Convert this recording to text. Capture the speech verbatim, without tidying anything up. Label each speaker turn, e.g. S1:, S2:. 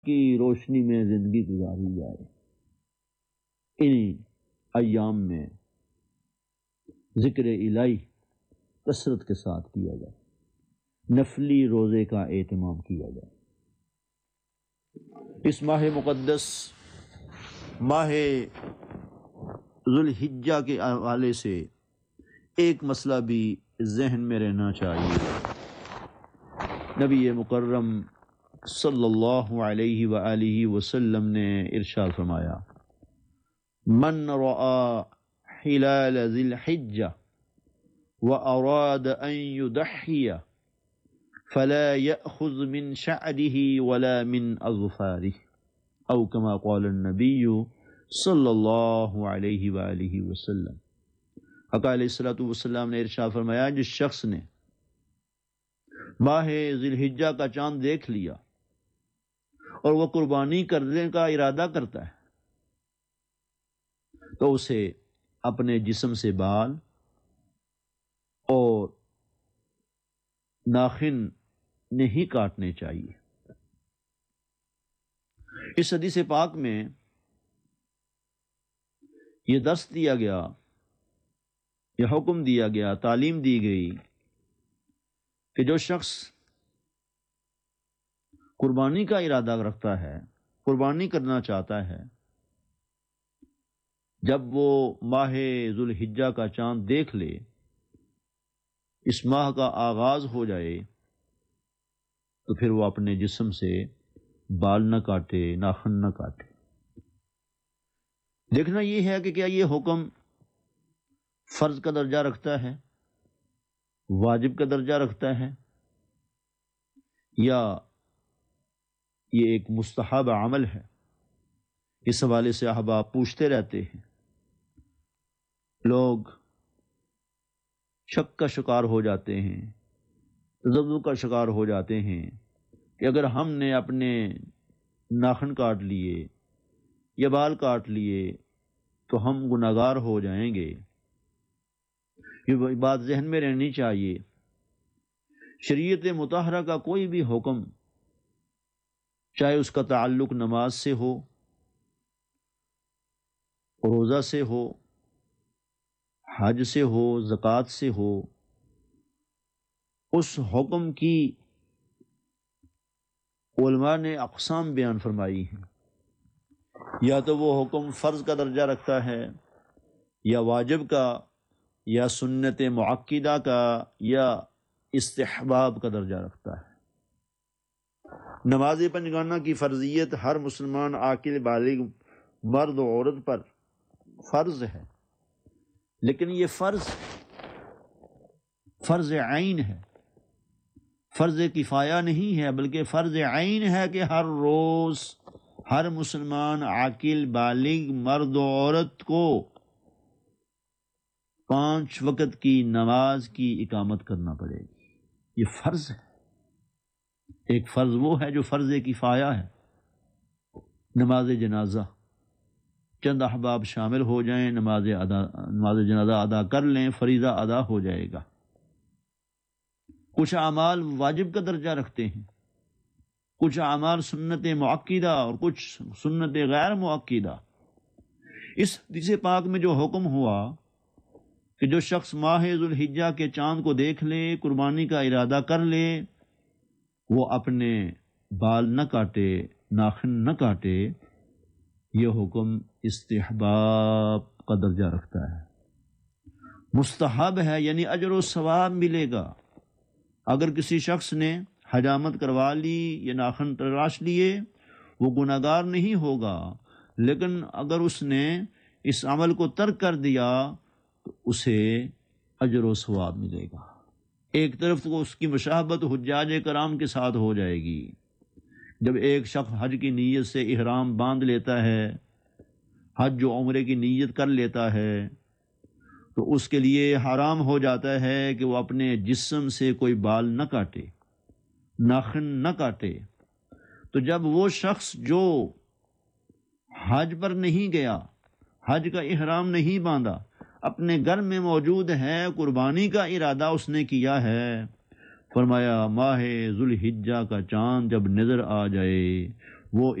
S1: کی روشنی میں زندگی گزاری جائے، ان ایام میں ذکر الہی کثرت کے ساتھ کیا جائے، نفلی روزے کا اہتمام کیا جائے۔ اس ماہ مقدس ماہ ذوالحجہ کے حوالے سے ایک مسئلہ بھی ذہن میں رہنا چاہیے۔ نبی مکرم صلی اللہ علیہ وآلہ وسلم نے ارشاد فرمایا، من رأى ہلال ذی الحجہ وأراد أن يضحي فلا يأخذ من شعره ولا من أظفاره او كما قال النبی صلی اللہ علیہ وآلہ وسلم۔ آقا علیہ الصلوۃ والسلام نے ارشاد فرمایا، جس شخص نے ماہ ذی الحجہ کا چاند دیکھ لیا اور وہ قربانی کرنے کا ارادہ کرتا ہے تو اسے اپنے جسم سے بال اور ناخن نہیں کاٹنے چاہیے۔ اس حدیث پاک میں یہ درس دیا گیا، یہ حکم دیا گیا، تعلیم دی گئی کہ جو شخص قربانی کا ارادہ رکھتا ہے، قربانی کرنا چاہتا ہے، جب وہ ماہ ذوالحجہ کا چاند دیکھ لے، اس ماہ کا آغاز ہو جائے، تو پھر وہ اپنے جسم سے بال نہ کاٹے، ناخن نہ کاٹے۔ دیکھنا یہ ہے کہ کیا یہ حکم فرض کا درجہ رکھتا ہے، واجب کا درجہ رکھتا ہے، یا یہ ایک مستحب عمل ہے۔ اس حوالے سے احباب پوچھتے رہتے ہیں، لوگ شک کا شکار ہو جاتے ہیں، تذبذب کا شکار ہو جاتے ہیں کہ اگر ہم نے اپنے ناخن کاٹ لیے یا بال کاٹ لیے تو ہم گناہگار ہو جائیں گے۔ یہ بات ذہن میں رہنی چاہیے، شریعت مطہرہ کا کوئی بھی حکم، چاہے اس کا تعلق نماز سے ہو، روزہ سے ہو، حج سے ہو، زکوٰۃ سے ہو، اس حکم کی علماء نے اقسام بیان فرمائی ہیں۔ یا تو وہ حکم فرض کا درجہ رکھتا ہے، یا واجب کا، یا سنت مؤکدہ کا، یا استحباب کا درجہ رکھتا ہے۔ نماز پنجگانہ کی فرضیت ہر مسلمان عاقل بالغ مرد و عورت پر فرض ہے، لیکن یہ فرض فرض عین ہے، فرض کفایہ نہیں ہے، بلکہ فرض عین ہے کہ ہر روز ہر مسلمان عاقل بالغ مرد و عورت کو پانچ وقت کی نماز کی اقامت کرنا پڑے گی۔ یہ فرض ہے۔ ایک فرض وہ ہے جو فرض کفایہ ہے، نماز جنازہ، چند احباب شامل ہو جائیں، نماز ادا نماز جنازہ ادا کر لیں، فریضہ ادا ہو جائے گا۔ کچھ اعمال واجب کا درجہ رکھتے ہیں، کچھ اعمال سنت مؤکدہ اور کچھ سنت غیر مؤکدہ۔ اس حدیث پاک میں جو حکم ہوا کہ جو شخص ماہ ذوالحجہ کے چاند کو دیکھ لے، قربانی کا ارادہ کر لے، وہ اپنے بال نہ کاٹے، ناخن نہ کاٹے، یہ حکم استحباب کا درجہ رکھتا ہے، مستحب ہے، یعنی اجر و ثواب ملے گا۔ اگر کسی شخص نے حجامت کروا لی یا ناخن تراش لیے، وہ گناہگار نہیں ہوگا، لیکن اگر اس نے اس عمل کو ترک کر دیا تو اسے اجر و ثواب ملے گا۔ ایک طرف تو اس کی مشابہت حجاج کرام کے ساتھ ہو جائے گی۔ جب ایک شخص حج کی نیت سے احرام باندھ لیتا ہے، حج و عمرے کی نیت کر لیتا ہے، تو اس کے لیے حرام ہو جاتا ہے کہ وہ اپنے جسم سے کوئی بال نہ کاٹے، ناخن نہ کاٹے۔ تو جب وہ شخص جو حج پر نہیں گیا، حج کا احرام نہیں باندھا، اپنے گھر میں موجود ہے، قربانی کا ارادہ اس نے کیا ہے، فرمایا ماہ ذوالحجہ کا چاند جب نظر آ جائے وہ